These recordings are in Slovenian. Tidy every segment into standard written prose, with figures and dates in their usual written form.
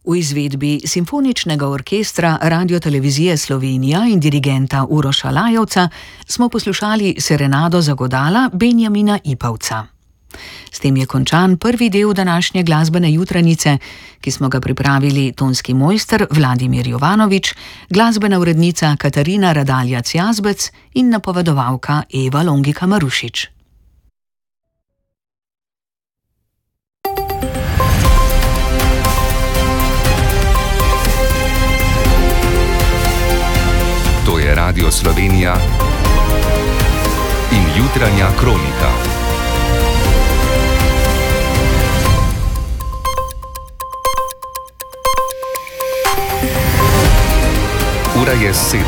V izvedbi Simfoničnega orkestra Radiotelevizije Slovenija in dirigenta Uroša Lajovca smo poslušali serenado za godala Benjamina Ipavca. S tem je končan prvi del današnje glasbene jutranice, ki smo ga pripravili tonski mojster Vladimir Jovanovič, glasbena urednica Katarina Radaljac-Jazbec in napovedovalka Eva Longika Marušič. To je Radio Slovenija in jutranja kronika. Ura je 7.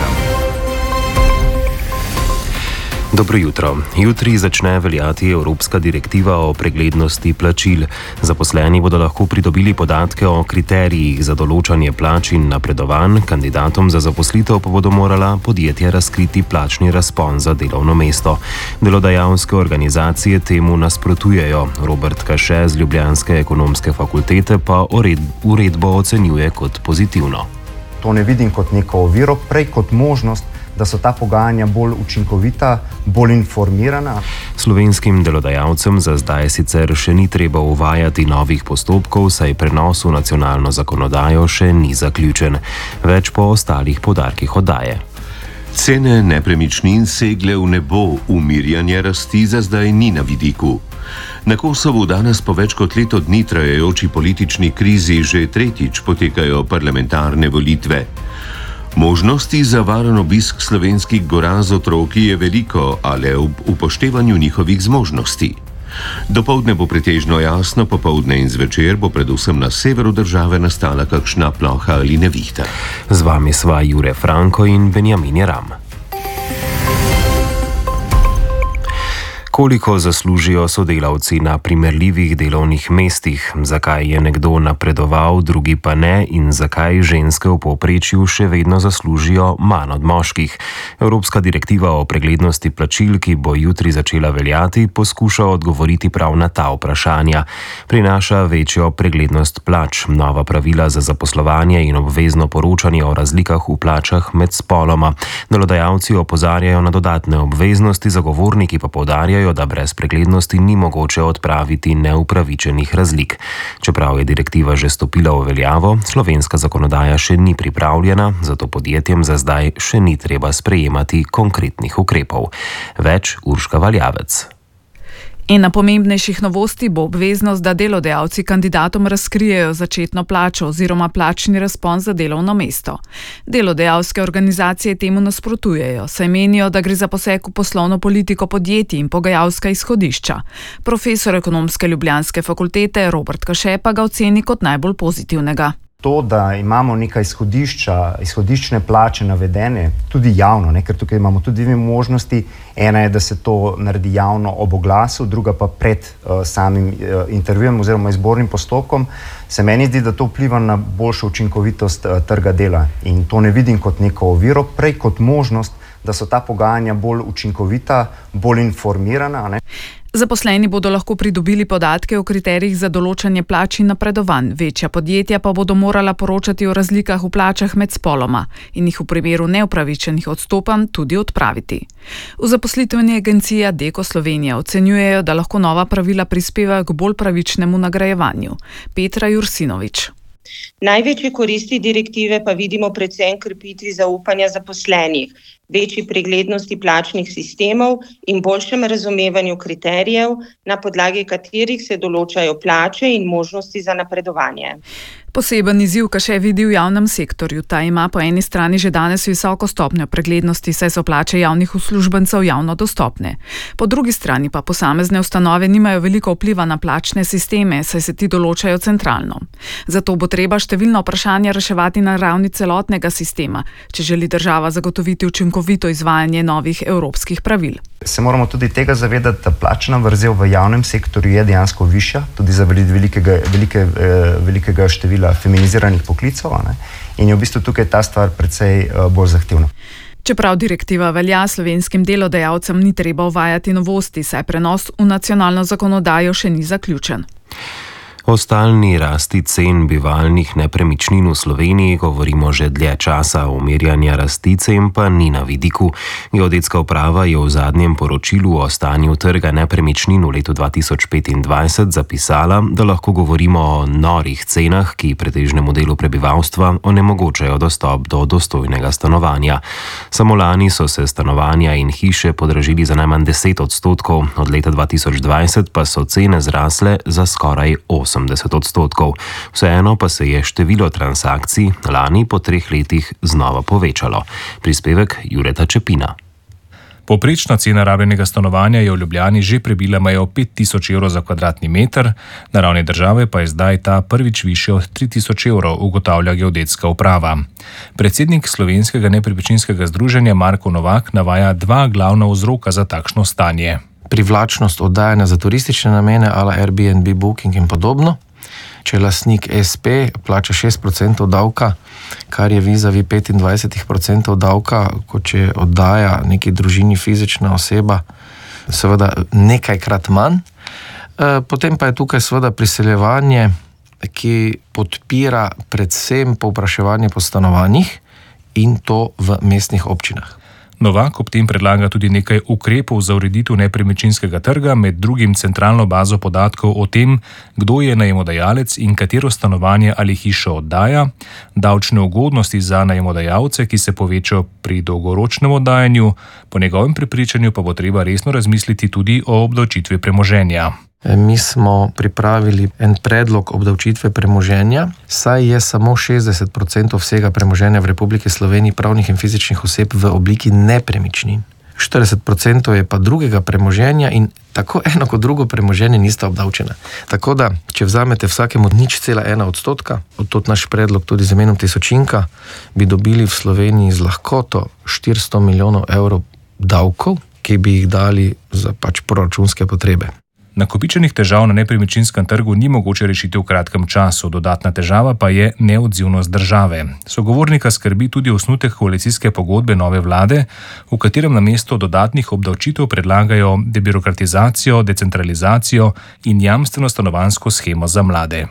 Dobro jutro. Jutri začne veljati Evropska direktiva o preglednosti plačil. Zaposleni bodo lahko pridobili podatke o kriterijih za določanje plač in napredovanj, kandidatom za zaposlitev pa bodo morala podjetja razkriti plačni razpon za delovno mesto. Delodajalske organizacije temu nasprotujejo. Robert Kaše z ljubljanske ekonomske fakultete pa uredbo ocenjuje kot pozitivno. To ne vidim kot neko oviro, prej kot možnost, da so ta pogajanja bolj učinkovita, bolj informirana. Slovenskim delodajalcem za zdaj sicer še ni treba uvajati novih postopkov, saj prenos v nacionalno zakonodajo še ni zaključen. Več po ostalih poudarkih oddaje. Cene nepremičnin segle v nebo, umirjanje rasti za zdaj ni na vidiku. Na Kosovu danes po več kot leto dni trajajoči politični krizi že tretjič potekajo parlamentarne volitve. Možnosti za varen obisk slovenskih gora z otroki je veliko, ale ob upoštevanju njihovih zmožnosti. Dopoldne bo pretežno jasno, popoldne in zvečer bo predvsem na severu države nastala kakšna ploha ali nevihta. Z vami sva Jure Franko in Benjamin Jeram. Koliko zaslužijo sodelavci na primerljivih delovnih mestih, zakaj je nekdo napredoval, drugi pa ne in zakaj ženske v povprečju še vedno zaslužijo manj od moških. Evropska direktiva o preglednosti plačil, ki bo jutri začela veljati, poskuša odgovoriti prav na ta vprašanja. Prinaša večjo preglednost plač, nova pravila za zaposlovanje in obvezno poročanje o razlikah v plačah med spoloma. Delodajalci opozarjajo na dodatne obveznosti, zagovorniki pa poudarjajo, da brez preglednosti ni mogoče odpraviti neupravičenih razlik. Čeprav je direktiva že stopila v veljavo, slovenska zakonodaja še ni pripravljena, zato podjetjem za zdaj še ni treba sprejemati konkretnih ukrepov. Več Urška Valjavec. Ena pomembnejših novosti bo obveznost, da delodajalci kandidatom razkrijejo začetno plačo oziroma plačni razpon za delovno mesto. Delodajalske organizacije temu nasprotujejo, saj menijo, da gre za poseg v poslovno politiko podjetij in pogajalska izhodišča. Profesor ekonomske ljubljanske fakultete Robert Kaše pa ga oceni kot najbolj pozitivnega. To, da imamo neka izhodiščne plače navedene, tudi javno, ker tukaj imamo tudi dve možnosti. Ena je, da se to naredi javno ob oglasu, druga pa pred samim intervjujem oziroma izbornim postopkom. Se meni zdi, da to vpliva na boljšo učinkovitost trga dela in to ne vidim kot neko oviro, prej kot možnost, da so ta pogajanja bolj učinkovita, bolj informirana. Zaposleni bodo lahko pridobili podatke o kriterijih za določanje plač in napredovanj, večja podjetja pa bodo morala poročati o razlikah v plačah med spoloma in jih v primeru neupravičenih odstopanj tudi odpraviti. V zaposlitveni agenciji Adecco Slovenija ocenjujejo, da lahko nova pravila prispevajo k bolj pravičnemu nagrajevanju. Petra Jursinovič. Največje koristi direktive pa vidimo predvsem krepitvi zaupanja zaposlenih, večji preglednosti plačnih sistemov in boljšem razumevanju kriterijev, na podlagi katerih se določajo plače in možnosti za napredovanje. Poseben izziv Kaše vidi v javnem sektorju. Ta ima po eni strani že danes visoko stopnjo preglednosti, saj so plače javnih uslužbencev javno dostopne. Po drugi strani pa posamezne ustanove nimajo veliko vpliva na plačne sisteme, saj se ti določajo centralno. Zato bo treba številna vprašanja reševati na ravni celotnega sistema, če želi država zagotoviti učinkovito izvajanje novih evropskih pravil. Se moramo tudi tega zavedati, da plačna vrzel v javnem sektorju je dejansko višja, tudi za velikega števila feminiziranih poklicev, in je v bistvu tukaj ta stvar precej bolj zahtevna. Čeprav direktiva velja, slovenskim delodajalcem ni treba uvajati novosti, saj prenos v nacionalno zakonodajo še ni zaključen. O stalni rasti cen bivalnih nepremičnin v Sloveniji govorimo že dlje časa, umirjanja rasti cen pa ni na vidiku. Geodetska uprava je v zadnjem poročilu o stanju trga nepremičnin v letu 2025 zapisala, da lahko govorimo o norih cenah, ki pretežnemu delu prebivalstva onemogočajo dostop do dostojnega stanovanja. Samo lani so se stanovanja in hiše podražili za najmanj 10%, od leta 2020 pa so cene zrasle za skoraj 80%. Vseeno pa se je število transakcij lani po 3 letih znova povečalo. Prispevek Jureta Čepina. Povprečna cena rabljenega stanovanja je v Ljubljani že prebila mejo 5000 evrov za kvadratni meter, na ravni države pa je zdaj ta prvič višji od 3000 evrov, ugotavlja geodetska uprava. Predsednik Slovenskega nepremičninskega združenja Marko Novak navaja 2 glavna vzroka za takšno stanje. Privlačnost oddajanja za turistične namene, ala Airbnb, Booking in podobno. Če lastnik SP plača 6% davka, kar je vizavi 25% davka, kot če oddaja neki družini fizična oseba, seveda nekajkrat manj. Potem pa je tukaj seveda priseljevanje, ki podpira predvsem povpraševanje po stanovanjih in to v mestnih občinah. Novak ob tem predlaga tudi nekaj ukrepov za ureditev nepremičninskega trga, med drugim centralno bazo podatkov o tem, kdo je najemodajalec in katero stanovanje ali hišo oddaja, davčne ugodnosti za najemodajalce, ki se povečajo pri dolgoročnem oddajanju, po njegovem prepričanju pa bo treba resno razmisliti tudi o obdavčitvi premoženja. Mi smo pripravili en predlog obdavčitve premoženja, saj je samo 60% vsega premoženja v Republiki Sloveniji pravnih in fizičnih oseb v obliki nepremičnin. 40% je pa drugega premoženja in tako eno kot drugo premoženje nista obdavčena. Tako da, če vzamete vsakemu 0,1%, odtot naš predlog tudi z imenom tisočinka, bi dobili v Sloveniji z lahkoto 400 milijonov evrov davkov, ki bi jih dali za proračunske potrebe. Nakopičenih težav na nepremičninskem trgu ni mogoče rešiti v kratkem času, dodatna težava pa je neodzivnost države. Sogovornika skrbi tudi osnutek koalicijske pogodbe nove vlade, v katerem namesto dodatnih obdavčitev predlagajo debirokratizacijo, decentralizacijo in jamstveno stanovanjsko shemo za mlade.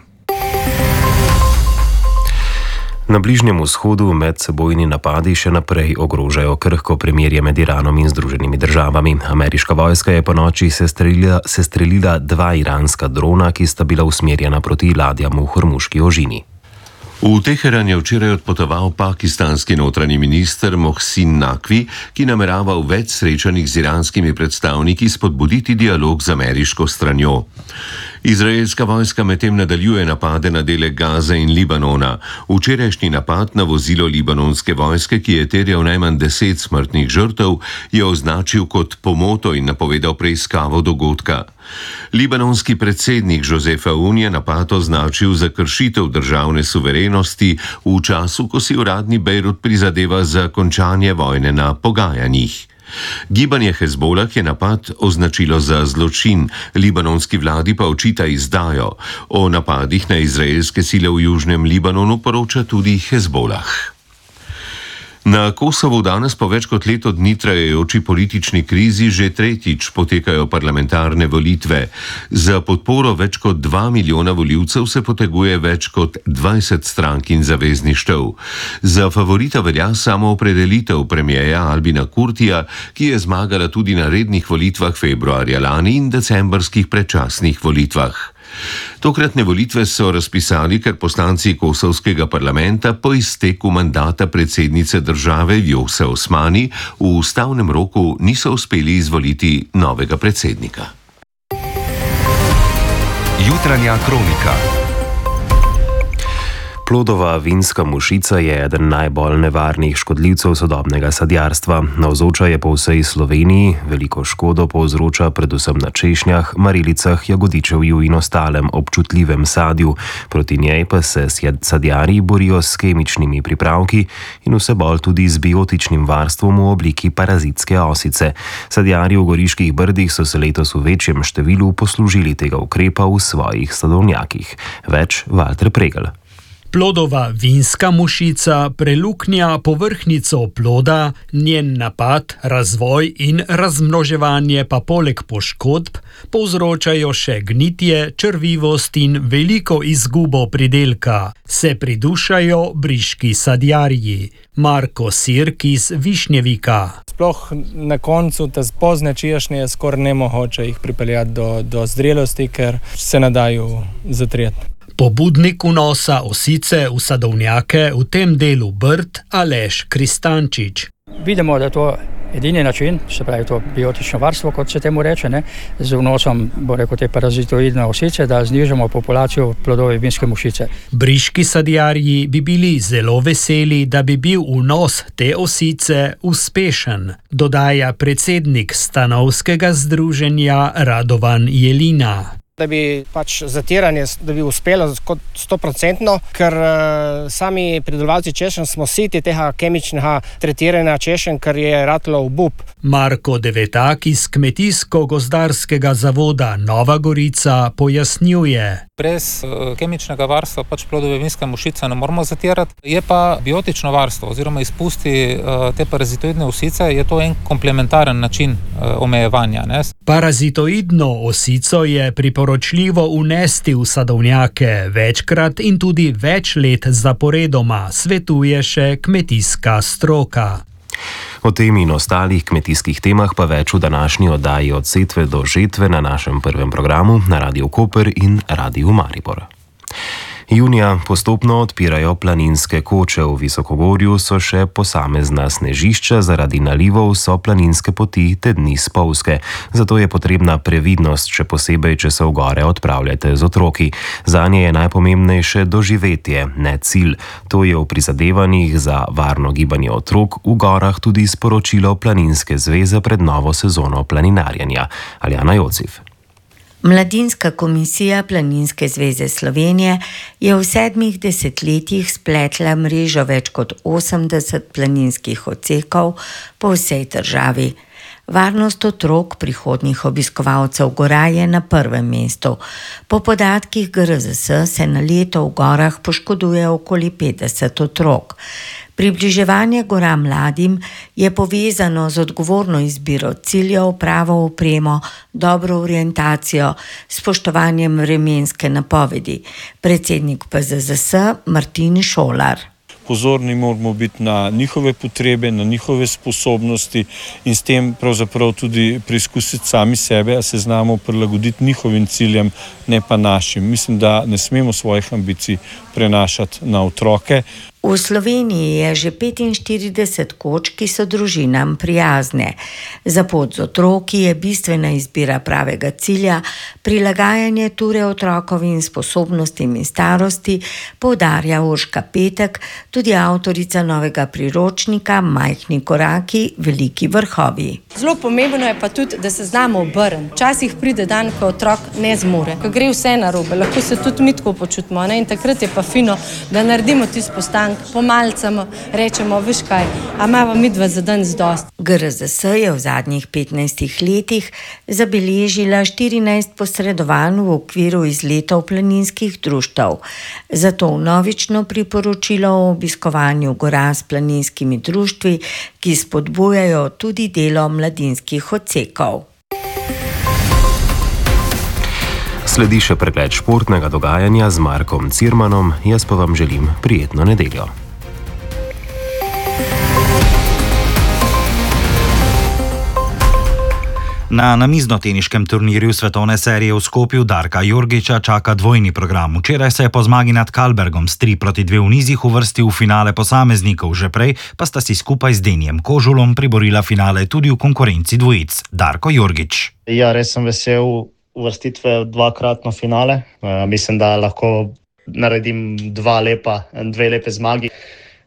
Na Bližnjem vzhodu medsebojni napadi še naprej ogrožajo krhko premirje med Iranom in Združenimi državami. Ameriška vojska je ponoči sestrelila 2 iranska drona, ki sta bila usmerjena proti ladjam v Hormuški ožini. V Teheran je včeraj odpotoval pakistanski notranji minister Mohsin Naqvi, ki namerava v več srečanjih z iranskimi predstavniki spodbuditi dialog z ameriško stranjo. Izraelska vojska medtem nadaljuje napade na dele Gaze in Libanona. Včerajšnji napad na vozilo libanonske vojske, ki je terjal najmanj 10 smrtnih žrtev, je označil kot pomoto in napovedal preiskavo dogodka. Libanonski predsednik Joseph Aoun je napad označil za kršitev državne suverenosti v času, ko si uradni Bejrut prizadeva za končanje vojne na pogajanjih. Gibanje Hezbolah je napad označilo za zločin, libanonski vladi pa očita izdajo. O napadih na izraelske sile v južnem Libanonu poroča tudi Hezbolah. Na Kosovu danes po več kot leto dni trajajoči politični krizi že tretjič potekajo parlamentarne volitve. Za podporo več kot 2 milijona volivcev se poteguje več kot 20 strank in zavezništev. Za favorita velja samoopredelitev premierja Albina Kurtija, ki je zmagala tudi na rednih volitvah februarja lani in decembrskih predčasnih volitvah. Tokratne volitve so razpisali, ker poslanci kosovskega parlamenta po izteku mandata predsednice države Vjose Osmani v ustavnem roku niso uspeli izvoliti novega predsednika. Jutranja kronika. Plodova vinska mušica je eden najbolj nevarnih škodljivcev sodobnega sadjarstva. Navzoča je po vsej Sloveniji, veliko škodo povzroča predvsem na češnjah, marilicah, jagodičevju in ostalem občutljivem sadju. Proti njej pa se sadjarji borijo s kemičnimi pripravki in vse bolj tudi z biotičnim varstvom v obliki parazitske osice. Sadjarji v Goriških brdih so se letos v večjem številu poslužili tega ukrepa v svojih sadovnjakih. Več Valter Pregel. Plodova vinska mušica preluknja povrhnjico ploda, njen napad, razvoj in razmnoževanje pa poleg poškodb povzročajo še gnitje, črvivost in veliko izgubo pridelka. Se pridušajo briški sadjarji. Marko Sirk iz Višnjevika. Sploh na koncu, te pozne češnje, je skoraj nemogoče jih pripeljati do zrelosti, ker se ne dajo zatreti. Pobudnik vnosa osice v sadovnjake v tem delu Brd Aleš Kristančič. Vidimo, da je to edini način, se pravi to biotično varstvo, kot se temu reče, z vnosom, te parazitoidne osice, da znižamo populacijo plodove vinske mušice. Briški sadjarji bi bili zelo veseli, da bi bil vnos te osice uspešen, dodaja predsednik stanovskega združenja Radovan Jelina. Da bi zatiranje uspelo 100%, ker sami pridelovalci češenj smo siti tega kemičnega tretiranja češenj, ker je ratlo obup. Marko Devetak iz Kmetijsko-gozdarskega zavoda Nova Gorica pojasnjuje. Brez kemičnega varstva plodove vinske mušice ne moramo zatirati. Je pa biotično varstvo oziroma izpusti te parazitoidne osice, je to en komplementaren način omejevanja. Parazitoidno osico je priporočljivo unesti v sadovnjake večkrat in tudi več let zaporedoma, svetuje še kmetijska stroka. O tem in ostalih kmetijskih temah pa več v današnji oddaji Od setve do žetve na našem prvem programu na Radiu Koper in Radiu Maribor. Junija postopno odpirajo planinske koče. V Visokogorju so še posamezna snežišča, zaradi nalivov so planinske poti te dni spolzke. Zato je potrebna previdnost, še posebej, če se v gore odpravljate z otroki. Zanje je najpomembnejše doživetje, ne cilj. To je v prizadevanjih za varno gibanje otrok v gorah tudi sporočilo Planinske zveze pred novo sezono planinarjenja. Aljana Jociv. Mladinska komisija Planinske zveze Slovenije je v 7 desetletjih spletla mrežo več kot 80 planinskih odsekov po vsej državi. Varnost otrok, prihodnjih obiskovalcev gora, je na prvem mestu. Po podatkih GRZS se na leto v gorah poškoduje okoli 50 otrok. Približevanje gora mladim je povezano z odgovorno izbiro ciljev, pravo opremo, dobro orientacijo, spoštovanjem vremenske napovedi. Predsednik PZZS Martin Šolar. Pozorni moramo biti na njihove potrebe, na njihove sposobnosti in s tem pravzaprav tudi preizkusiti sami sebe, a se znamo prilagoditi njihovim ciljem, ne pa našim. Mislim, da ne smemo svojih ambicij prenašati na otroke. V Sloveniji je že 45 koč, ki so družinam prijazne. Za pot z otroki je bistvena izbira pravega cilja, prilagajanje ture otrokovim sposobnostim in starosti, poudarja Urška Petek, tudi avtorica novega priročnika Majhni koraki, veliki vrhovi. Zelo pomembno je pa tudi, da se znamo obrniti. Včasih pride dan, ko otrok ne zmore, ko gre vse narobe, lahko se tudi mi tako počutimo, in takrat je pa fino, da naredimo tisti postank, pomalcamo, rečemo, veš kaj, a imamo midva za dan zdost. GRZS je v zadnjih 15 letih zabeležila 14 posredovanj v okviru izletov planinskih društev. Zato vnovično priporočilo o obiskovanju gora s planinskimi društvi, ki spodbujajo tudi delo mladinskih odsekov. Sledi še pregled športnega dogajanja z Markom Cirmanom, jaz pa vam želim prijetno nedeljo. Na namiznoteniškem turnirju svetovne serije v Skopju Darka Jorgića čaka dvojni program. Včeraj se je po zmagi nad Kalbergom s 3-2 v nizih uvrstil v finale posameznikov, že prej pa sta si skupaj z Denijem Kožulom priborila finale tudi v konkurenci dvojic. Darko Jorgić. Ja, res sem vesel uvrstitve v dvakratno finale. Mislim, da lahko naredim dve lepe zmagi.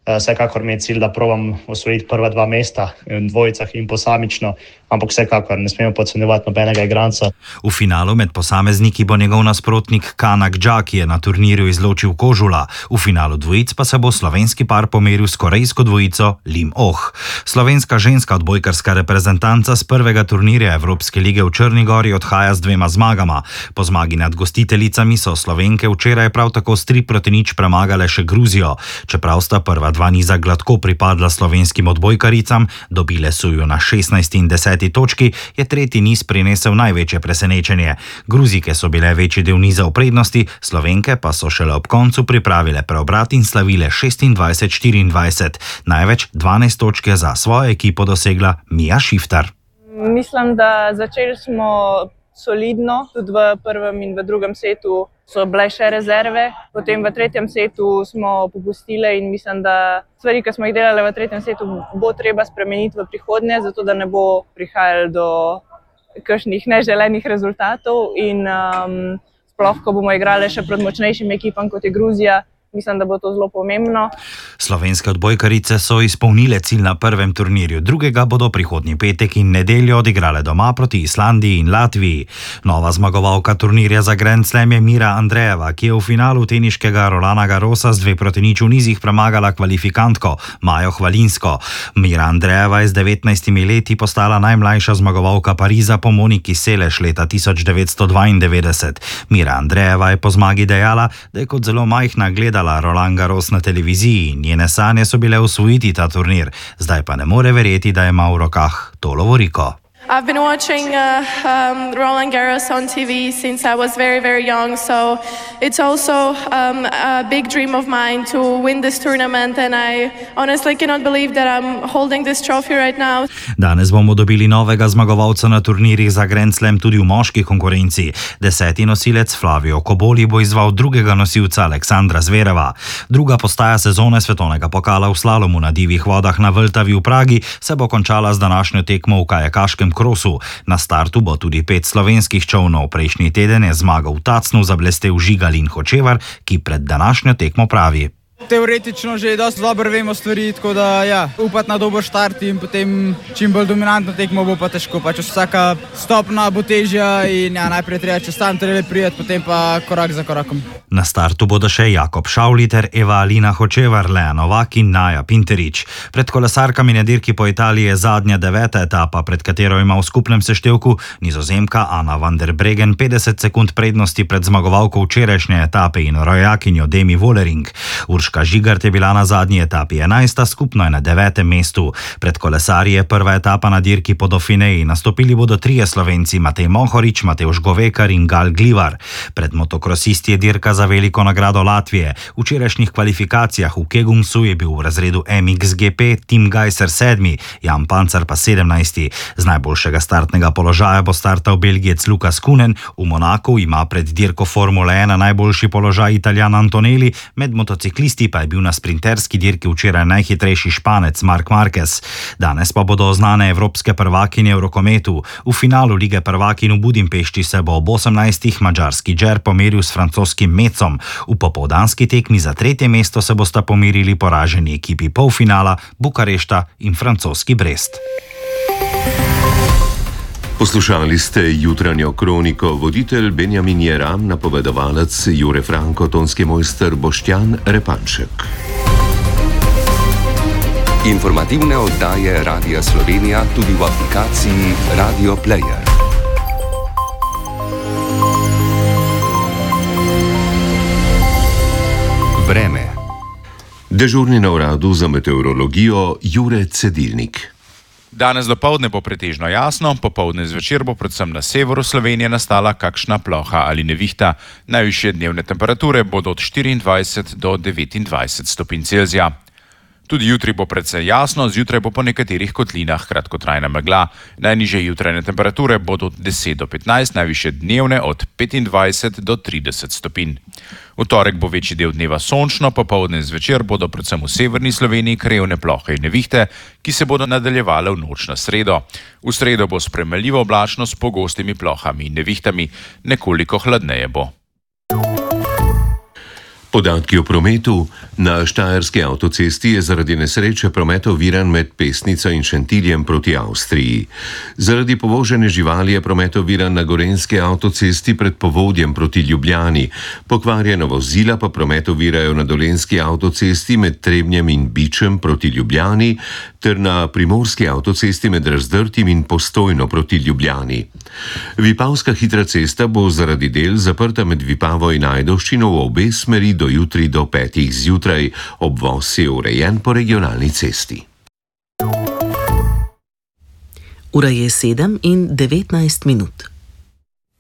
Vsekakor mi je cilj, da probam osvojiti prva 2 mesta v dvojicah in posamično, ampak vsekakor ne smemo podcenjevati nobenega igralca. V finalu med posamezniki bo njegov nasprotnik Kanak Dža, ki je na turnirju izločil Kožula. V finalu dvojic pa se bo slovenski par pomeril s korejsko dvojico Lim Oh. Slovenska ženska odbojkarska reprezentanca z prvega turnirja Evropske lige v Črni Gori odhaja z 2 zmagama. Po zmagi nad gostiteljicami so Slovenke včeraj prav tako s 3-0 premagale še Gruzijo. Čeprav sta prva 2 niza gladko pripadla slovenskim odbojkaricam, dobile so jo na 16. in 10. točki, je tretji niz prinesel največje presenečenje. Gruzike so bile večji del niza v prednosti, Slovenke pa so šele ob koncu pripravile preobrat in slavile 26-24. Največ 12 točk je za svojo ekipo dosegla Mija Šiftar. Mislim, da začeli smo solidno, tudi v prvem in v drugem setu so bile še rezerve, potem v tretjem setu smo popustile in mislim, da stvari, ki smo jih delali v tretjem setu, bo treba spremeniti v prihodnje, zato da ne bo prihajalo do kakšnih neželenih rezultatov in sploh, ko bomo igrali še proti močnejšim ekipam, kot je Gruzija, mislim, da bo to zelo pomembno. Slovenske odbojkarice so izpolnile cilj na prvem turnirju, drugega bodo prihodnji petek in nedeljo odigrale doma proti Islandiji in Latviji. Nova zmagovalka turnirja za Grand Slam je Mira Andrejeva, ki je v finalu teniškega Rolana Garrosa z 2-0 v nizih premagala kvalifikantko Majo Hvalinsko. Mira Andrejeva je z 19 leti postala najmlajša zmagovalka Pariza po Moniki Seles leta 1992. Mira Andrejeva je po zmagi dejala, da je kot zelo majhna gledala Roland Garros na televiziji in njene sanje so bile osvojiti ta turnir. Zdaj pa ne more verjeti, da ima v rokah to lovoriko. I've been watching Roland Garros on TV since I was very, very young, so it's also a big dream of mine to win this tournament, and I honestly cannot believe that I'm holding this trophy right now. Danes bomo dobili novega zmagovalca na turnirjih za Grand Slam tudi v moški konkurenci. 10. nosilec Flavio Koboli bo izval drugega nosilca Aleksandra Zvereva. Druga postaja sezone svetovnega pokala v slalomu na divjih vodah na Vltavi v Pragi se bo končala z današnjo tekmo v kajakaškem krosu. Na startu bo tudi 5 slovenskih čolnov. Prejšnji teden je zmagal v Tacnu zablestel Žigalin Hočevar, ki pred današnjo tekmo pravi: Teoretično že dosti dobro vemo stvari, tako da upati na dober štart in potem čim bolj dominantno tekmo bo pa težko. Pač vsaka stopna bo težja in najprej treba čez tam prijeti, potem pa korak za korakom. Na startu bodo še Jakob Šavliter, Eva Alina Hočevar, Lea Novak in Naja Pinterič. Pred kolesarkami na dirki po Italiji je zadnja 9. etapa, pred katero ima v skupnem seštevku Nizozemka Ana van der Breggen 50 sekund prednosti pred zmagovalko včerajšnje etape in rojakinjo Demi Vollering. Urška Žigart je bila na zadnji etapi 11, skupno je na 9. mestu. Pred kolesarji je prva etapa na dirki po Dauphineji. Nastopili bodo 3 Slovenci, Matej Mohorič, Matevž Govekar in Gal Glivar. Pred motokrosisti je dirka za veliko nagrado Latvije. V včerajšnjih kvalifikacijah v Kegumsu je bil v razredu MXGP Tim Gajser 7, Jan Pancar pa 17. Z najboljšega startnega položaja bo startal Belgijec Lukas Kunen, v Monaku ima pred dirko Formule 1 najboljši položaj Italijan Antonelli, med motociklisti pa je bil na sprinterski dirki včeraj najhitrejši Španec Marc Marquez. Danes pa bodo znane evropske prvakinje v rokometu. V finalu Lige prvakinj v Budimpešti se bo ob 18. madžarski Džer pomeril s francoskim Mecom. V popoldanski tekmi za 3. mesto se bosta pomerili poraženi ekipi polfinala Bukarešta in francoski Brest. Poslušali ste jutranjo kroniko, voditelj Benjamin Jeram, napovedovalec Jure Franko, tonski mojster Boštjan Repanšek. Informativne oddaje Radia Slovenija tudi v aplikaciji Radio Player. Vreme. Dežurni na uradu za meteorologijo Jure Cedilnik. Danes dopoldne bo pretežno jasno, popoldne zvečer bo predvsem na severu Slovenije nastala kakšna ploha ali nevihta. Najvišje dnevne temperature bodo od 24 do 29 stopinj Celzija. Tudi jutri bo precej jasno, zjutraj bo po nekaterih kotlinah kratkotrajna megla. Najnižje jutrajne temperature bodo od 10 do 15, najvišje dnevne od 25 do 30 stopinj. V torek bo večji del dneva sončno, popoldne zvečer bodo predvsem v severni Sloveniji krajevne plohe in nevihte, ki se bodo nadaljevale v noč na sredo. V sredo bo sprejemljivo oblačno s pogostimi plohami in nevihtami, nekoliko hladneje bo. Podatki o prometu. Na Štajerski avtocesti je zaradi nesreče promet oviran med Pesnico in Šentiljem proti Avstriji. Zaradi povožene živali je promet oviran na Gorenjski avtocesti pred Povodjem proti Ljubljani. Pokvarjena vozila pa promet ovirajo na Dolenjski avtocesti med Trebnjem in Bičem proti Ljubljani ter na Primorski avtocesti med Razdrtim in Postojno proti Ljubljani. Vipavska hitra cesta bo zaradi del zaprta med Vipavo in Ajdovščino v obe smeri do jutri do 5. zjutraj. Obvoz je urejen po regionalni cesti. Ura je 7:19.